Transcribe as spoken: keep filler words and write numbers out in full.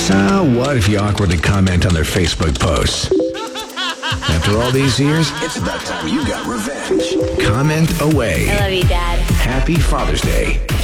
So what if you awkwardly comment on their Facebook posts? After all these years, It's about time you got revenge. comment away. I love you, Dad. Happy Father's Day.